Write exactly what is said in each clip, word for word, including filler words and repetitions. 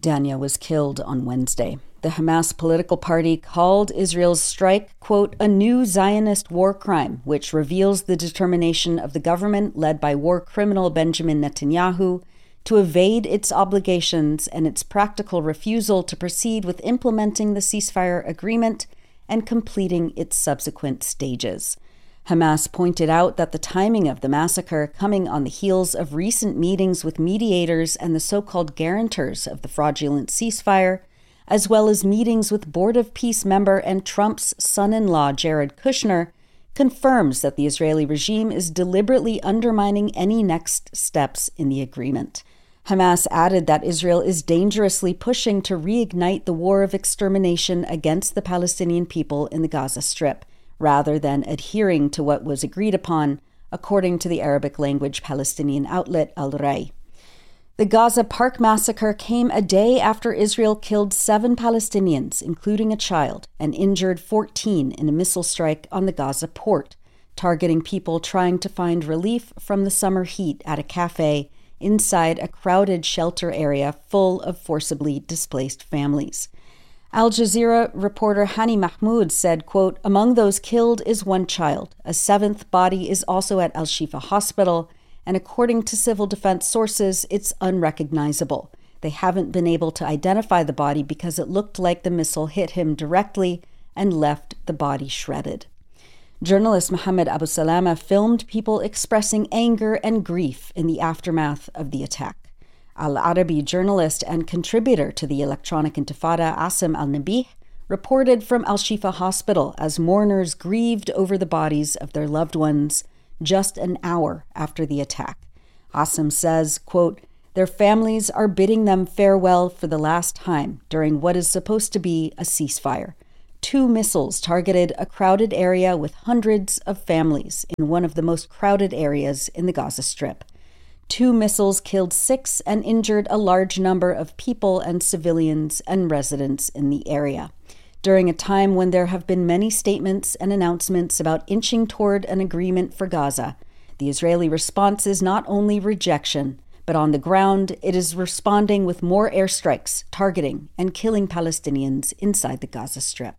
Dania was killed on Wednesday. The Hamas political party called Israel's strike, quote, a new Zionist war crime, which reveals the determination of the government led by war criminal Benjamin Netanyahu to evade its obligations and its practical refusal to proceed with implementing the ceasefire agreement and completing its subsequent stages. Hamas pointed out that the timing of the massacre, coming on the heels of recent meetings with mediators and the so-called guarantors of the fraudulent ceasefire, as well as meetings with Board of Peace member and Trump's son-in-law Jared Kushner, confirms that the Israeli regime is deliberately undermining any next steps in the agreement. Hamas added that Israel is dangerously pushing to reignite the war of extermination against the Palestinian people in the Gaza Strip, rather than adhering to what was agreed upon, according to the Arabic language Palestinian outlet Al Ray. The Gaza Park massacre came a day after Israel killed seven Palestinians, including a child, and injured fourteen in a missile strike on the Gaza port, targeting people trying to find relief from the summer heat at a cafe inside a crowded shelter area full of forcibly displaced families. Al Jazeera reporter Hani Mahmoud said, quote, among those killed is one child. A seventh body is also at Al-Shifa Hospital, and according to civil defense sources, it's unrecognizable. They haven't been able to identify the body because it looked like the missile hit him directly and left the body shredded. Journalist Mohammed Abu Salama filmed people expressing anger and grief in the aftermath of the attack. Al-Arabi journalist and contributor to the Electronic Intifada, Asim Al-Nabih, reported from Al-Shifa Hospital as mourners grieved over the bodies of their loved ones just an hour after the attack. Asim says, quote, their families are bidding them farewell for the last time during what is supposed to be a ceasefire. Two missiles targeted a crowded area with hundreds of families in one of the most crowded areas in the Gaza Strip. Two missiles killed six and injured a large number of people and civilians and residents in the area. During a time when there have been many statements and announcements about inching toward an agreement for Gaza, the Israeli response is not only rejection, but on the ground, it is responding with more airstrikes, targeting and killing Palestinians inside the Gaza Strip.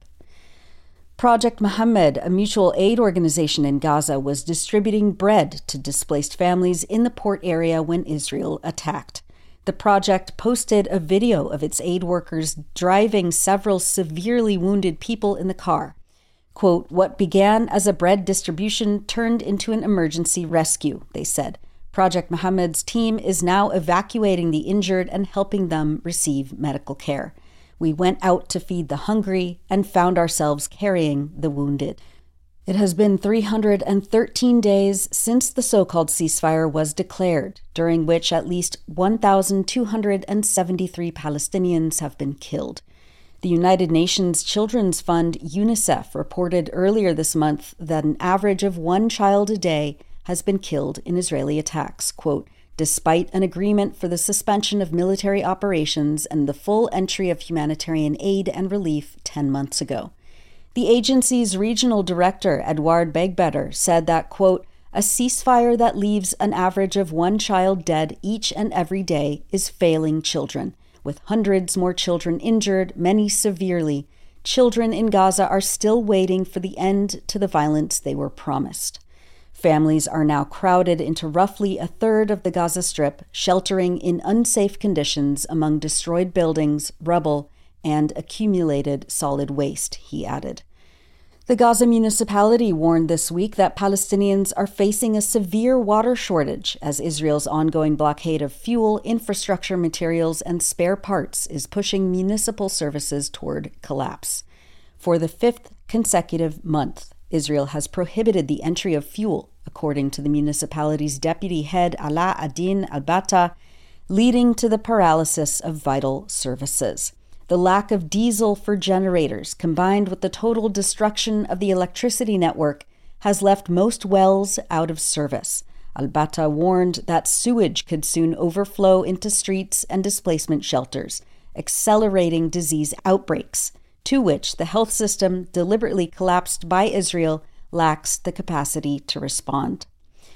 Project Muhammad, a mutual aid organization in Gaza, was distributing bread to displaced families in the port area when Israel attacked. The project posted a video of its aid workers driving several severely wounded people in the car. Quote, what began as a bread distribution turned into an emergency rescue, they said. Project Muhammad's team is now evacuating the injured and helping them receive medical care. We went out to feed the hungry and found ourselves carrying the wounded. It has been three hundred thirteen days since the so-called ceasefire was declared, during which at least one thousand two hundred seventy-three Palestinians have been killed. The United Nations Children's Fund, UNICEF, reported earlier this month that an average of one child a day has been killed in Israeli attacks, quote, despite an agreement for the suspension of military operations and the full entry of humanitarian aid and relief ten months ago. The agency's regional director, Edouard Begbetter, said that, quote, a ceasefire that leaves an average of one child dead each and every day is failing children. With hundreds more children injured, many severely, children in Gaza are still waiting for the end to the violence they were promised. Families are now crowded into roughly a third of the Gaza Strip, sheltering in unsafe conditions among destroyed buildings, rubble, and accumulated solid waste, he added. The Gaza municipality warned this week that Palestinians are facing a severe water shortage as Israel's ongoing blockade of fuel, infrastructure materials, and spare parts is pushing municipal services toward collapse. For the fifth consecutive month, Israel has prohibited the entry of fuel, according to the municipality's deputy head Ala Adin Al-Bata, leading to the paralysis of vital services. The lack of diesel for generators, combined with the total destruction of the electricity network, has left most wells out of service. Al-Bata warned that sewage could soon overflow into streets and displacement shelters, accelerating disease outbreaks, to which the health system, deliberately collapsed by Israel, lacks the capacity to respond.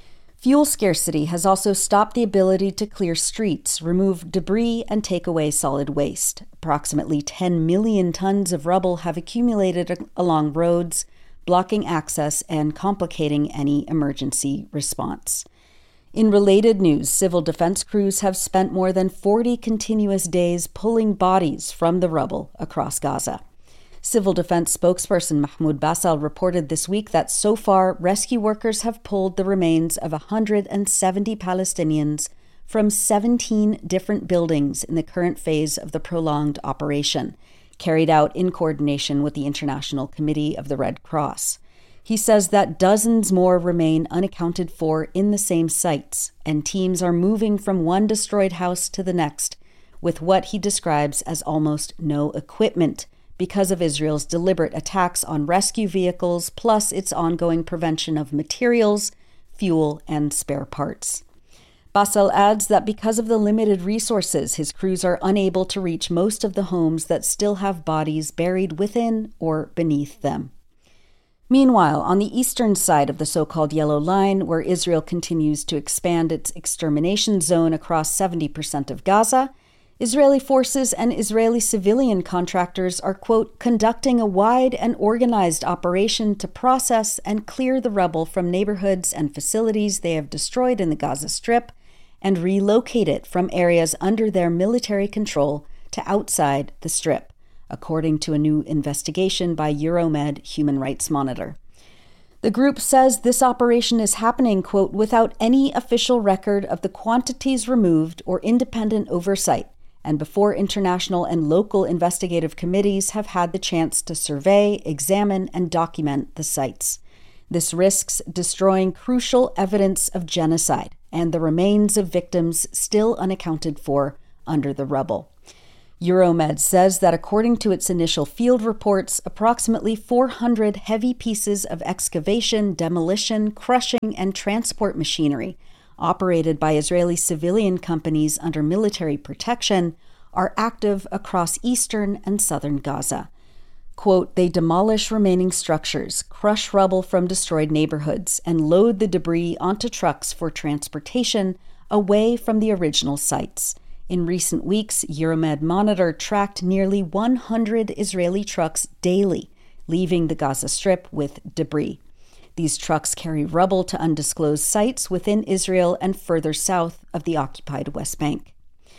Fuel scarcity has also stopped the ability to clear streets, remove debris, and take away solid waste. Approximately ten million tons of rubble have accumulated along roads, blocking access and complicating any emergency response. In related news, civil defense crews have spent more than forty continuous days pulling bodies from the rubble across Gaza. Civil defense spokesperson Mahmoud Basal reported this week that so far, rescue workers have pulled the remains of one hundred seventy Palestinians from seventeen different buildings in the current phase of the prolonged operation, carried out in coordination with the International Committee of the Red Cross. He says that dozens more remain unaccounted for in the same sites, and teams are moving from one destroyed house to the next with what he describes as almost no equipment because of Israel's deliberate attacks on rescue vehicles, plus its ongoing prevention of materials, fuel, and spare parts. Basal adds that because of the limited resources, his crews are unable to reach most of the homes that still have bodies buried within or beneath them. Meanwhile, on the eastern side of the so-called Yellow Line, where Israel continues to expand its extermination zone across seventy percent of Gaza, Israeli forces and Israeli civilian contractors are, quote, conducting a wide and organized operation to process and clear the rubble from neighborhoods and facilities they have destroyed in the Gaza Strip and relocate it from areas under their military control to outside the Strip, according to a new investigation by Euromed Human Rights Monitor. The group says this operation is happening, quote, without any official record of the quantities removed or independent oversight, and before international and local investigative committees have had the chance to survey, examine, and document the sites. This risks destroying crucial evidence of genocide and the remains of victims still unaccounted for under the rubble. Euromed says that according to its initial field reports, approximately four hundred heavy pieces of excavation, demolition, crushing, and transport machinery operated by Israeli civilian companies under military protection are active across eastern and southern Gaza. Quote, they demolish remaining structures, crush rubble from destroyed neighborhoods, and load the debris onto trucks for transportation away from the original sites. In recent weeks, Euromed Monitor tracked nearly one hundred Israeli trucks daily, leaving the Gaza Strip with debris. These trucks carry rubble to undisclosed sites within Israel and further south of the occupied West Bank.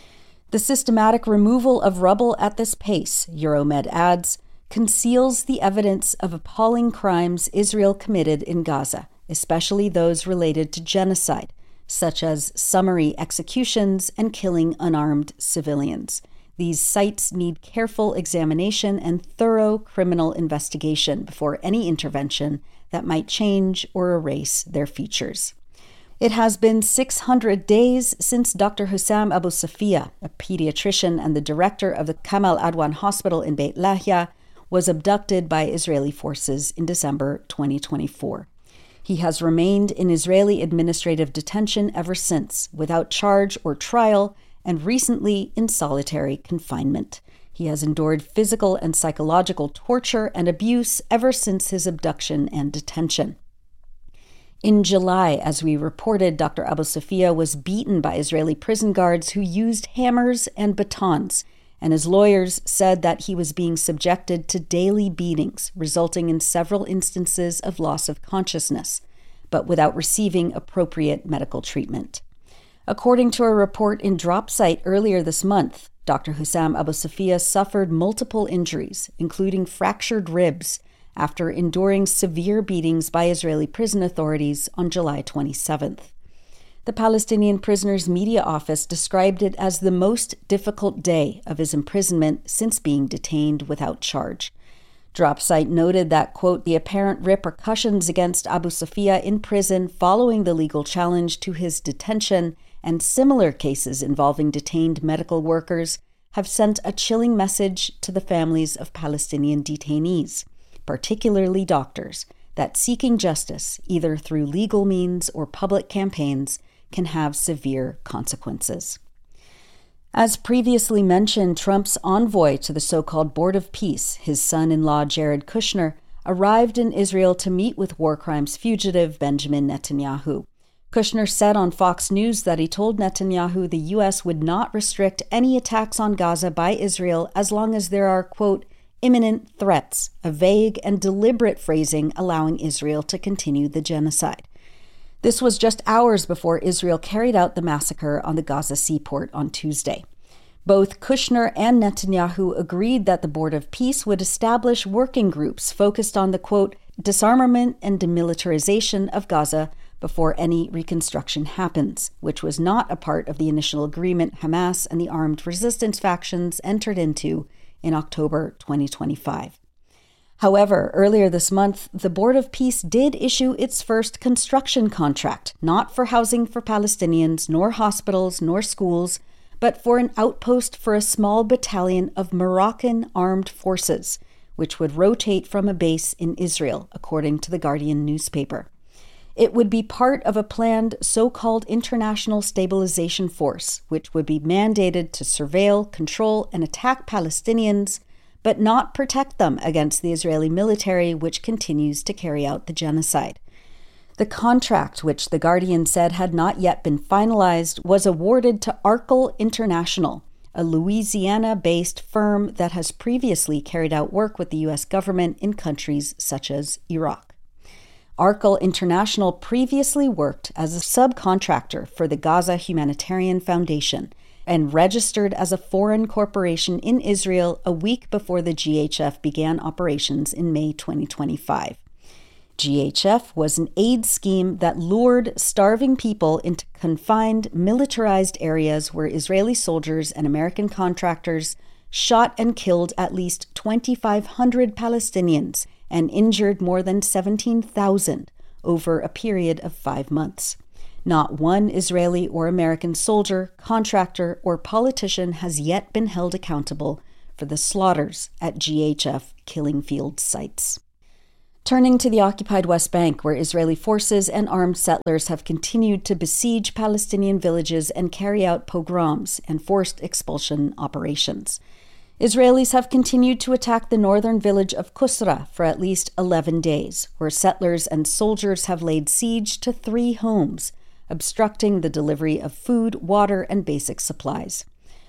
The systematic removal of rubble at this pace, Euromed adds, conceals the evidence of appalling crimes Israel committed in Gaza, especially those related to genocide, such as summary executions and killing unarmed civilians. These sites need careful examination and thorough criminal investigation before any intervention that might change or erase their features. It has been six hundred days since Doctor Hussam Abu Safia, a pediatrician and the director of the Kamal Adwan Hospital in Beit Lahia, was abducted by Israeli forces in December twenty twenty-four. He has remained in Israeli administrative detention ever since, without charge or trial, and recently in solitary confinement. He has endured physical and psychological torture and abuse ever since his abduction and detention. In July, as we reported, Doctor Abu Safia was beaten by Israeli prison guards who used hammers and batons, and his lawyers said that he was being subjected to daily beatings, resulting in several instances of loss of consciousness, but without receiving appropriate medical treatment. According to a report in Dropsite earlier this month, Doctor Hussam Abu Safia suffered multiple injuries, including fractured ribs, after enduring severe beatings by Israeli prison authorities on July twenty-seventh. The Palestinian Prisoners' Media Office described it as the most difficult day of his imprisonment since being detained without charge. Dropsite noted that, quote, the apparent repercussions against Abu Safia in prison following the legal challenge to his detention and similar cases involving detained medical workers have sent a chilling message to the families of Palestinian detainees, particularly doctors, that seeking justice, either through legal means or public campaigns, can have severe consequences. As previously mentioned, Trump's envoy to the so-called Board of Peace, his son-in-law Jared Kushner, arrived in Israel to meet with war crimes fugitive Benjamin Netanyahu. Kushner said on Fox News that he told Netanyahu the U S would not restrict any attacks on Gaza by Israel as long as there are, quote, imminent threats, a vague and deliberate phrasing allowing Israel to continue the genocide. This was just hours before Israel carried out the massacre on the Gaza seaport on Tuesday. Both Kushner and Netanyahu agreed that the Board of Peace would establish working groups focused on the, quote, disarmament and demilitarization of Gaza before any reconstruction happens, which was not a part of the initial agreement Hamas and the armed resistance factions entered into in October twenty twenty-five. However, earlier this month, the Board of Peace did issue its first construction contract, not for housing for Palestinians, nor hospitals, nor schools, but for an outpost for a small battalion of Moroccan armed forces, which would rotate from a base in Israel, according to the Guardian newspaper. It would be part of a planned so-called International Stabilization Force, which would be mandated to surveil, control, and attack Palestinians, but not protect them against the Israeli military, which continues to carry out the genocide. The contract, which the Guardian said had not yet been finalized, was awarded to Arkel International, a Louisiana-based firm that has previously carried out work with the U S government in countries such as Iraq. Arkel International previously worked as a subcontractor for the Gaza Humanitarian Foundation and registered as a foreign corporation in Israel a week before the G H F began operations in May twenty twenty-five. G H F was an aid scheme that lured starving people into confined, militarized areas where Israeli soldiers and American contractors shot and killed at least twenty-five hundred Palestinians and injured more than seventeen thousand over a period of five months. Not one Israeli or American soldier, contractor, or politician has yet been held accountable for the slaughters at G H F killing field sites. Turning to the occupied West Bank, where Israeli forces and armed settlers have continued to besiege Palestinian villages and carry out pogroms and forced expulsion operations. Israelis have continued to attack the northern village of Kusra for at least eleven days, where settlers and soldiers have laid siege to three homes, obstructing the delivery of food, water, and basic supplies.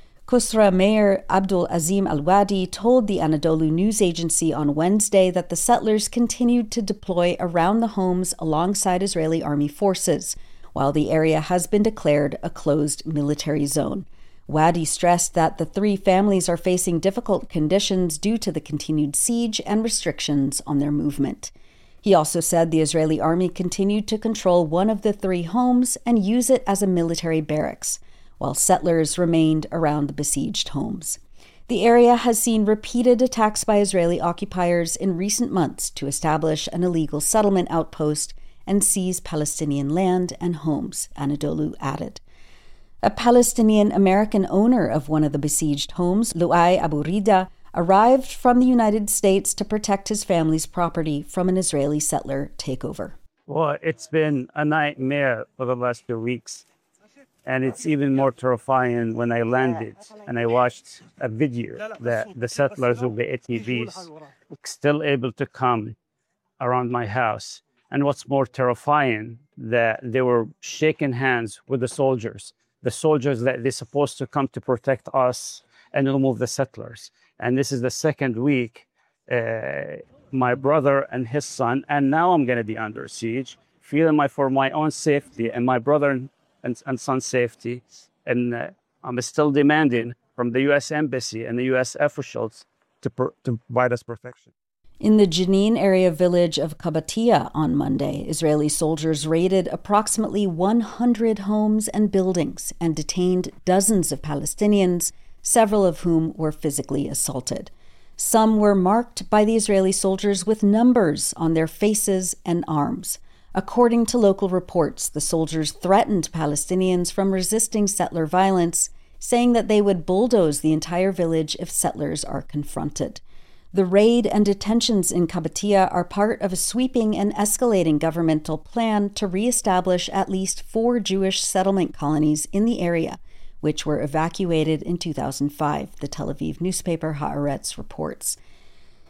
Kusra Mayor Abdul Azim Al-Wadi told the Anadolu news agency on Wednesday that the settlers continued to deploy around the homes alongside Israeli army forces, while the area has been declared a closed military zone. Wadi stressed that the three families are facing difficult conditions due to the continued siege and restrictions on their movement. He also said the Israeli army continued to control one of the three homes and use it as a military barracks, while settlers remained around the besieged homes. The area has seen repeated attacks by Israeli occupiers in recent months to establish an illegal settlement outpost and seize Palestinian land and homes, Anadolu added. A Palestinian-American owner of one of the besieged homes, Luay Abu Rida, arrived from the United States to protect his family's property from an Israeli settler takeover. Well, it's been a nightmare for the last few weeks. And it's even more terrifying when I landed and I watched a video that the settlers with the A T Vs were still able to come around my house. And what's more terrifying, that they were shaking hands with the soldiers. The soldiers that they're supposed to come to protect us and remove the settlers. And this is the second week, uh, my brother and his son, and now I'm gonna be under siege, feeling my, for my own safety and my brother and, and, and son's safety. And uh, I'm still demanding from the U S Embassy and the U S officials to, per, to provide us protection. In the Jenin area village of Kabatia on Monday, Israeli soldiers raided approximately one hundred homes and buildings and detained dozens of Palestinians, several of whom were physically assaulted. Some were marked by the Israeli soldiers with numbers on their faces and arms. According to local reports, the soldiers threatened Palestinians from resisting settler violence, saying that they would bulldoze the entire village if settlers are confronted. The raid and detentions in Kabatia are part of a sweeping and escalating governmental plan to reestablish at least four Jewish settlement colonies in the area, which were evacuated in two thousand five, the Tel Aviv newspaper Haaretz reports.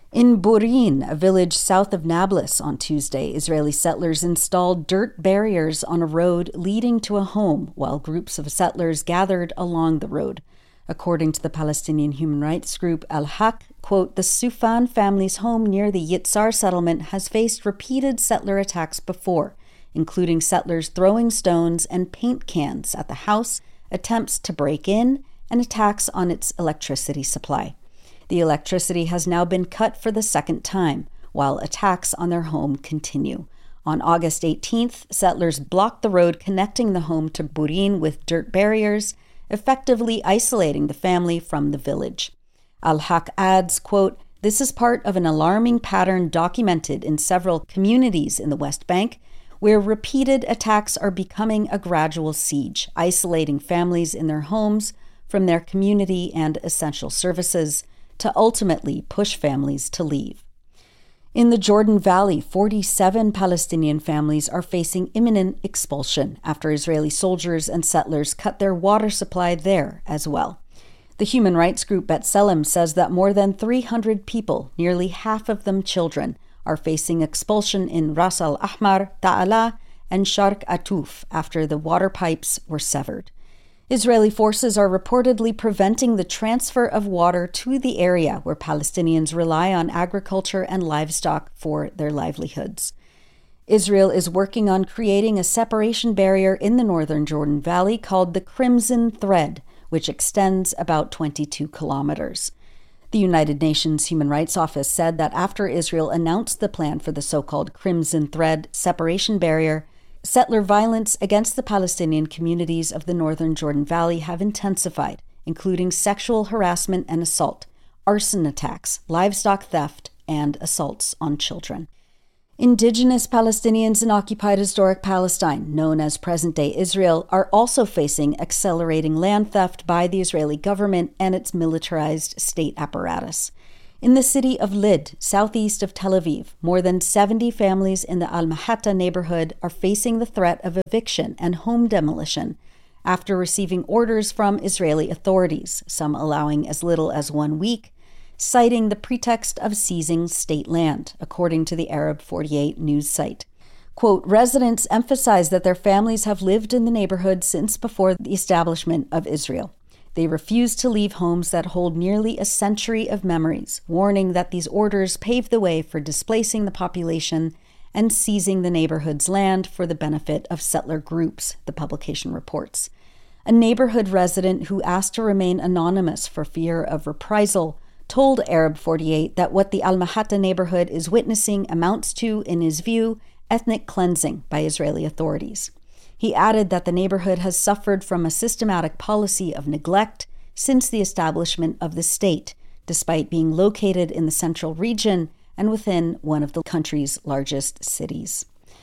In Burin, a village south of Nablus, on Tuesday, Israeli settlers installed dirt barriers on a road leading to a home while groups of settlers gathered along the road. According to the Palestinian human rights group Al-Haq, quote, the Sufan family's home near the Yitzhar settlement has faced repeated settler attacks before, including settlers throwing stones and paint cans at the house, attempts to break in, and attacks on its electricity supply. The electricity has now been cut for the second time, while attacks on their home continue. On August eighteenth, settlers blocked the road connecting the home to Burin with dirt barriers, effectively isolating the family from the village. Al-Haq adds, quote, this is part of an alarming pattern documented in several communities in the West Bank, where repeated attacks are becoming a gradual siege, isolating families in their homes from their community and essential services, to ultimately push families to leave. In the Jordan Valley, forty-seven Palestinian families are facing imminent expulsion after Israeli soldiers and settlers cut their water supply there as well. The human rights group B'Tselem says that more than three hundred people, nearly half of them children, are facing expulsion in Ras al-Ahmar, Ta'ala, and Sharq Atuf after the water pipes were severed. Israeli forces are reportedly preventing the transfer of water to the area where Palestinians rely on agriculture and livestock for their livelihoods. Israel is working on creating a separation barrier in the northern Jordan Valley called the Crimson Thread, which extends about twenty-two kilometers. The United Nations Human Rights Office said that after Israel announced the plan for the so-called Crimson Thread separation barrier, settler violence against the Palestinian communities of the northern Jordan Valley have intensified, including sexual harassment and assault, arson attacks, livestock theft, and assaults on children. Indigenous Palestinians in occupied historic Palestine, known as present-day Israel, are also facing accelerating land theft by the Israeli government and its militarized state apparatus. In the city of Lid, southeast of Tel Aviv, more than seventy families in the Al-Mahatta neighborhood are facing the threat of eviction and home demolition after receiving orders from Israeli authorities, some allowing as little as one week, citing the pretext of seizing state land, according to the Arab forty-eight news site. Quote, residents emphasize that their families have lived in the neighborhood since before the establishment of Israel. They refuse to leave homes that hold nearly a century of memories, warning that these orders pave the way for displacing the population and seizing the neighborhood's land for the benefit of settler groups, the publication reports. A neighborhood resident who asked to remain anonymous for fear of reprisal told Arab forty-eight that what the Al-Mahatta neighborhood is witnessing amounts to, in his view, ethnic cleansing by Israeli authorities. He added that the neighborhood has suffered from a systematic policy of neglect since the establishment of the state, despite being located in the central region and within one of the country's largest cities.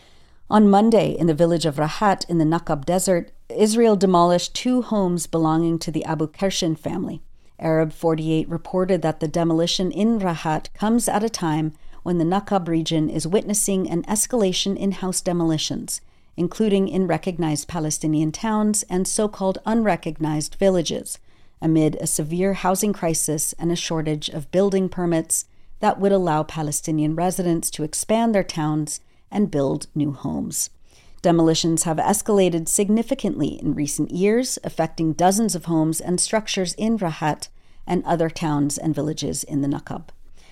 On Monday, in the village of Rahat in the Naqab Desert, Israel demolished two homes belonging to the Abu Kershin family. Arab forty-eight reported that the demolition in Rahat comes at a time when the Naqab region is witnessing an escalation in house demolitions, including in recognized Palestinian towns and so-called unrecognized villages, amid a severe housing crisis and a shortage of building permits that would allow Palestinian residents to expand their towns and build new homes. Demolitions have escalated significantly in recent years, affecting dozens of homes and structures in Rahat and other towns and villages in the Naqab.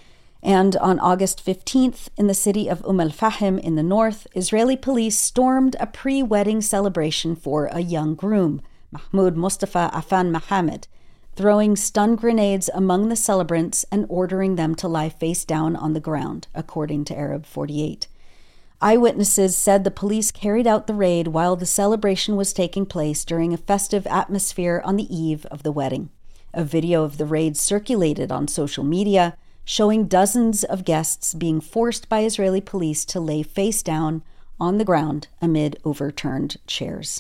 And on August fifteenth, in the city of Umm al-Fahim in the north, Israeli police stormed a pre-wedding celebration for a young groom, Mahmoud Mustafa Afan Mohammed, throwing stun grenades among the celebrants and ordering them to lie face down on the ground, according to Arab forty-eight. Eyewitnesses said the police carried out the raid while the celebration was taking place during a festive atmosphere on the eve of the wedding. A video of the raid circulated on social media, showing dozens of guests being forced by Israeli police to lay face down on the ground amid overturned chairs.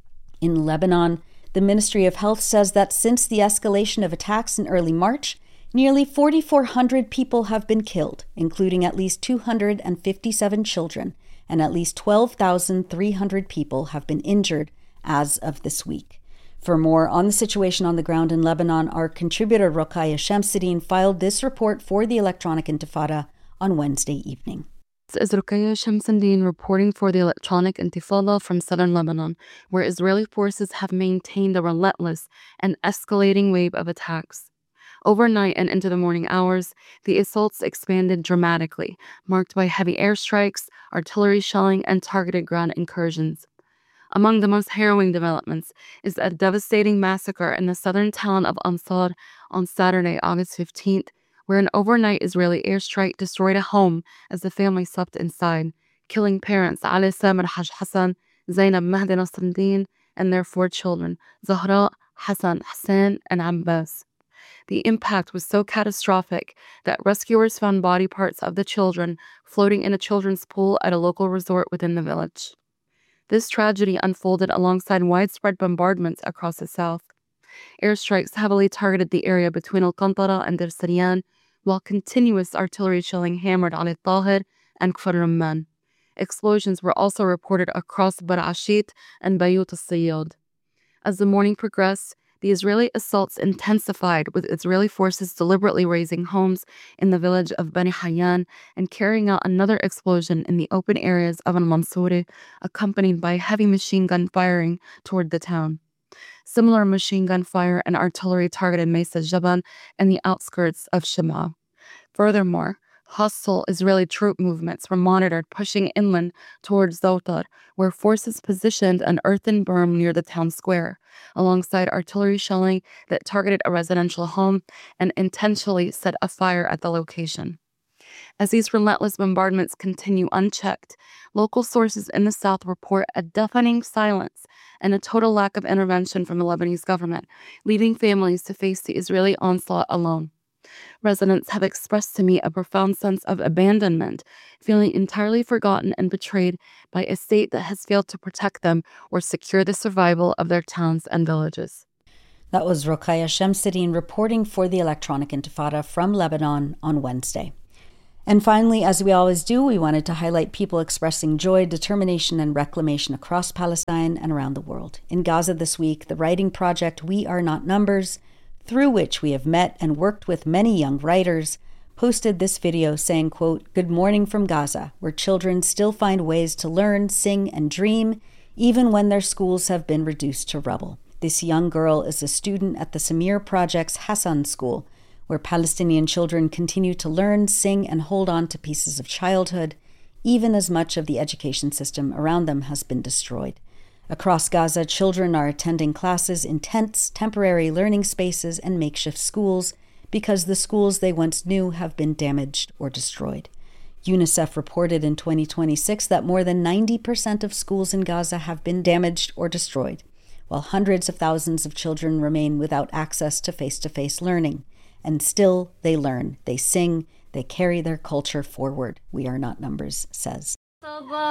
In Lebanon, the Ministry of Health says that since the escalation of attacks in early March, nearly four thousand four hundred people have been killed, including at least two hundred fifty-seven children, and at least twelve thousand three hundred people have been injured as of this week. For more on the situation on the ground in Lebanon, our contributor Rokhaya Shamsuddin filed this report for the Electronic Intifada on Wednesday evening. This is Rokhaya Shamsuddin reporting for the Electronic Intifada from southern Lebanon, where Israeli forces have maintained a relentless and escalating wave of attacks. Overnight and into the morning hours, the assaults expanded dramatically, marked by heavy airstrikes, artillery shelling, and targeted ground incursions. Among the most harrowing developments is a devastating massacre in the southern town of Ansar on Saturday, August fifteenth, where an overnight Israeli airstrike destroyed a home as the family slept inside, killing parents Ali Samir Haj Hassan, Zainab Mahdi Nasruddin, and their four children, Zahra, Hassan, Hassan, and Abbas. The impact was so catastrophic that rescuers found body parts of the children floating in a children's pool at a local resort within the village. This tragedy unfolded alongside widespread bombardments across the south. Airstrikes heavily targeted the area between Al-Qantara and Dir Sariyan, while continuous artillery shelling hammered Ali Tahir and Kfar Rumman. Explosions were also reported across Bar Ashit and Bayut al-Sayyad. As the morning progressed, the Israeli assaults intensified, with Israeli forces deliberately razing homes in the village of Bani Hayyan and carrying out another explosion in the open areas of Al-Mansouri, accompanied by heavy machine gun firing toward the town. Similar machine gun fire and artillery targeted Mesa Jaban and the outskirts of Shema. Furthermore, hostile Israeli troop movements were monitored pushing inland towards Zautar, where forces positioned an earthen berm near the town square, alongside artillery shelling that targeted a residential home and intentionally set a fire at the location. As these relentless bombardments continue unchecked, local sources in the south report a deafening silence and a total lack of intervention from the Lebanese government, leaving families to face the Israeli onslaught alone. Residents have expressed to me a profound sense of abandonment, feeling entirely forgotten and betrayed by a state that has failed to protect them or secure the survival of their towns and villages. That was Rokhaya Shamsuddin reporting for the Electronic Intifada from Lebanon on Wednesday. And finally, as we always do, we wanted to highlight people expressing joy, determination, and reclamation across Palestine and around the world. In Gaza this week, the writing project We Are Not Numbers, through which we have met and worked with many young writers, posted this video saying, quote, "Good morning from Gaza, where children still find ways to learn, sing, and dream, even when their schools have been reduced to rubble." This young girl is a student at the Samir Project's Hassan School, where Palestinian children continue to learn, sing, and hold on to pieces of childhood, even as much of the education system around them has been destroyed. Across Gaza, children are attending classes in tents, temporary learning spaces, and makeshift schools because the schools they once knew have been damaged or destroyed. UNICEF reported in twenty twenty-six that more than ninety percent of schools in Gaza have been damaged or destroyed, while hundreds of thousands of children remain without access to face-to-face learning. And still, they learn, they sing, they carry their culture forward. We Are Not Numbers says.